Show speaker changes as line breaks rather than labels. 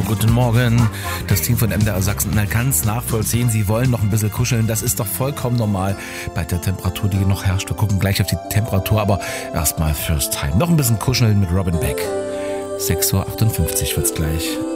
guten Morgen. Das Team von MDR Sachsen-Anhalt kann es nachvollziehen. Sie wollen noch ein bisschen kuscheln. Das ist doch vollkommen normal bei der Temperatur, die noch herrscht. Wir gucken gleich auf die Temperatur, aber erstmal First Time. Noch ein bisschen kuscheln mit Robin Beck. 6.58 Uhr wird's gleich.